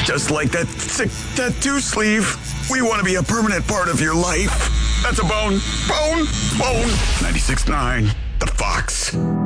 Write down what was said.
Just like that sick tattoo sleeve. We want to be a permanent part of your life. That's a bone. Bone. 96.9, The Fox.